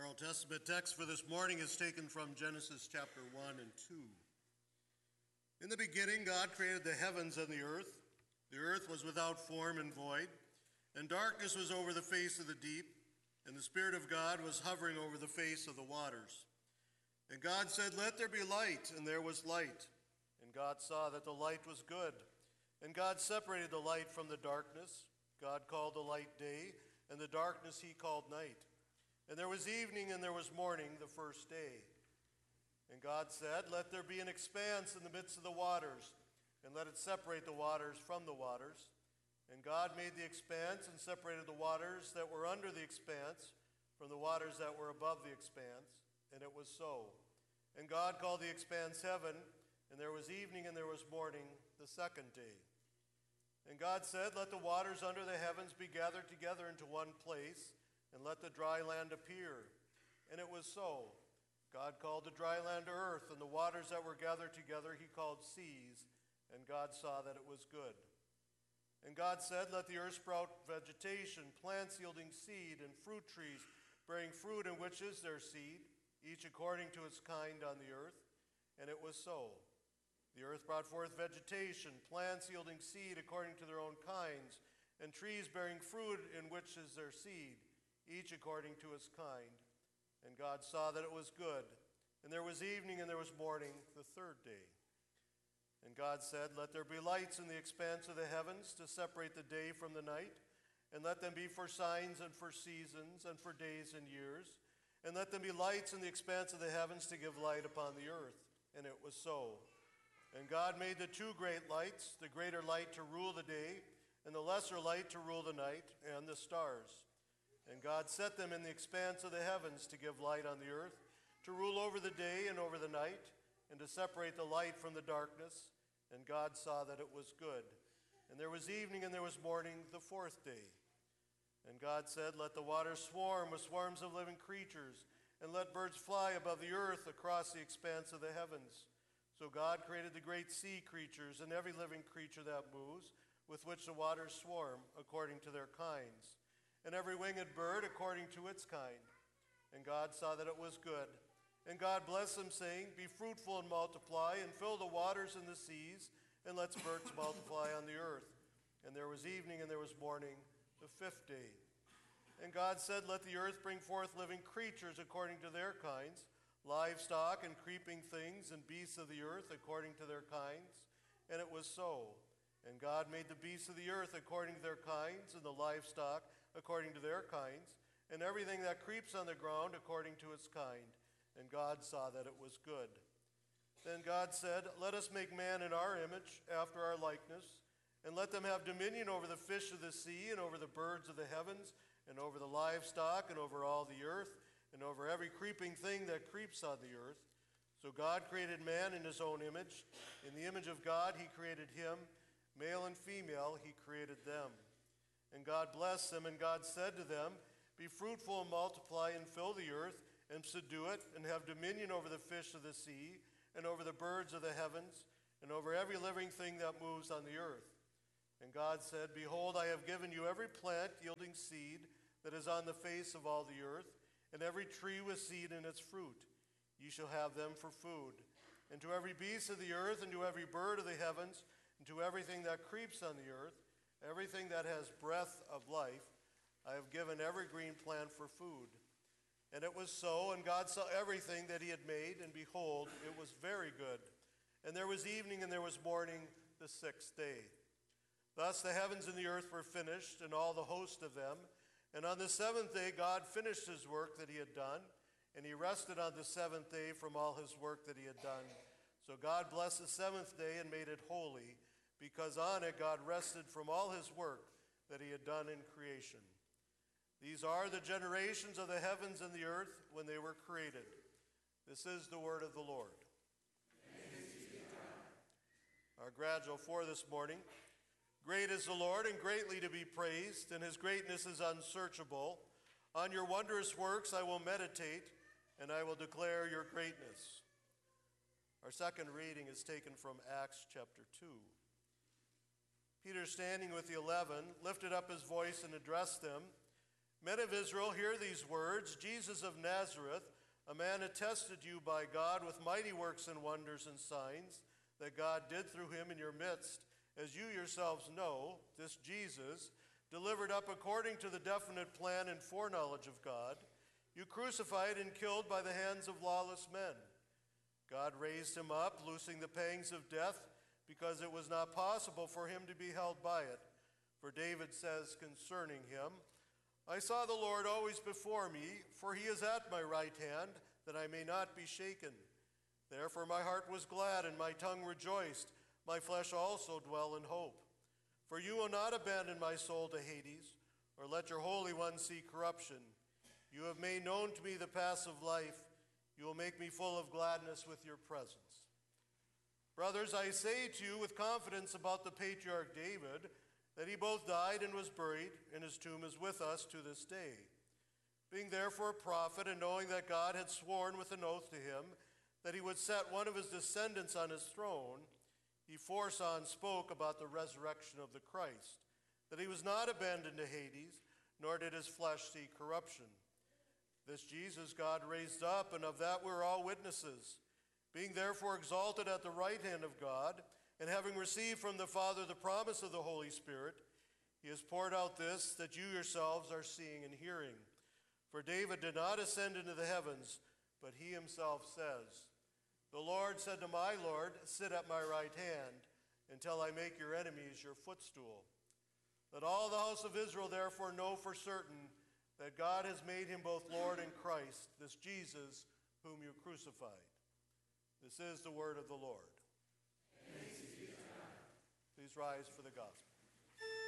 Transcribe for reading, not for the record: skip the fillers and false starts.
Old Testament text for this morning is taken from Genesis chapter 1 and 2. In the beginning, God created the heavens and the earth. The earth was without form and void, and darkness was over the face of the deep, and the Spirit of God was hovering over the face of the waters. And God said, "Let there be light," and there was light. And God saw that the light was good. And God separated the light from the darkness. God called the light day, and the darkness he called night. And there was evening and there was morning the first day. And God said, "Let there be an expanse in the midst of the waters, and let it separate the waters from the waters." And God made the expanse and separated the waters that were under the expanse from the waters that were above the expanse. And it was so. And God called the expanse heaven, and there was evening and there was morning the second day. And God said, "Let the waters under the heavens be gathered together into one place, and let the dry land appear." And it was so. God called the dry land earth, and the waters that were gathered together he called seas, and God saw that it was good. And God said, "Let the earth sprout vegetation, plants yielding seed, and fruit trees bearing fruit in which is their seed, each according to its kind on the earth." And it was so. The earth brought forth vegetation, plants yielding seed according to their own kinds, and trees bearing fruit in which is their seed, each according to its kind. And God saw that it was good. And there was evening and there was morning the third day. And God said, "Let there be lights in the expanse of the heavens to separate the day from the night, and let them be for signs and for seasons and for days and years. And let them be lights in the expanse of the heavens to give light upon the earth." And it was so. And God made the two great lights, the greater light to rule the day, and the lesser light to rule the night, and the stars. And God set them in the expanse of the heavens to give light on the earth, to rule over the day and over the night, and to separate the light from the darkness. And God saw that it was good. And there was evening and there was morning the fourth day. And God said, "Let the waters swarm with swarms of living creatures, and let birds fly above the earth across the expanse of the heavens." So God created the great sea creatures and every living creature that moves, with which the waters swarm, according to their kinds, and every winged bird according to its kind. And God saw that it was good. And God blessed them, saying, "Be fruitful and multiply, and fill the waters and the seas, and let birds multiply on the earth." And there was evening and there was morning the fifth day. And God said, "Let the earth bring forth living creatures according to their kinds, livestock and creeping things, and beasts of the earth according to their kinds." And it was so. And God made the beasts of the earth according to their kinds, and the livestock according to their kinds, and everything that creeps on the ground according to its kind. And God saw that it was good. Then God said, "Let us make man in our image, after our likeness, and let them have dominion over the fish of the sea, and over the birds of the heavens, and over the livestock, and over all the earth, and over every creeping thing that creeps on the earth." So God created man in his own image. In the image of God he created him. Male and female he created them. And God blessed them, and God said to them, "Be fruitful and multiply, and fill the earth, and subdue it, and have dominion over the fish of the sea, and over the birds of the heavens, and over every living thing that moves on the earth." And God said, "Behold, I have given you every plant yielding seed that is on the face of all the earth, and every tree with seed in its fruit. You shall have them for food. And to every beast of the earth, and to every bird of the heavens, and to everything that creeps on the earth, everything that has breath of life, I have given every green plant for food." And it was so, and God saw everything that he had made, and behold, it was very good. And there was evening and there was morning the sixth day. Thus the heavens and the earth were finished, and all the host of them. And on the seventh day God finished his work that he had done, and he rested on the seventh day from all his work that he had done. So God blessed the seventh day and made it holy, because on it God rested from all his work that he had done in creation. These are the generations of the heavens and the earth when they were created. This is the word of the Lord. Thanks be to God. Our gradual for this morning. Great is the Lord, and greatly to be praised, and his greatness is unsearchable. On your wondrous works I will meditate, and I will declare your greatness. Our second reading is taken from Acts chapter 2. Peter, standing with the 11, lifted up his voice and addressed them. Men of Israel, hear these words. Jesus of Nazareth, a man attested to you by God with mighty works and wonders and signs that God did through him in your midst, as you yourselves know, this Jesus, delivered up according to the definite plan and foreknowledge of God, you crucified and killed by the hands of lawless men. God raised him up, loosing the pangs of death, because it was not possible for him to be held by it. For David says concerning him, I saw the Lord always before me, for he is at my right hand, that I may not be shaken. Therefore my heart was glad, and my tongue rejoiced. My flesh also dwell in hope. For you will not abandon my soul to Hades, or let your Holy One see corruption. You have made known to me the paths of life. You will make me full of gladness with your presence. Brothers, I say to you with confidence about the patriarch David, that he both died and was buried, and his tomb is with us to this day. Being therefore a prophet, and knowing that God had sworn with an oath to him that he would set one of his descendants on his throne, he foresaw spoke about the resurrection of the Christ, that he was not abandoned to Hades, nor did his flesh see corruption. This Jesus God raised up, and of that we are all witnesses. Being therefore exalted at the right hand of God, and having received from the Father the promise of the Holy Spirit, he has poured out this that you yourselves are seeing and hearing. For David did not ascend into the heavens, but he himself says, the Lord said to my Lord, sit at my right hand, until I make your enemies your footstool. Let all the house of Israel therefore know for certain that God has made him both Lord and Christ, this Jesus whom you crucified. This is the word of the Lord. Please rise for the gospel.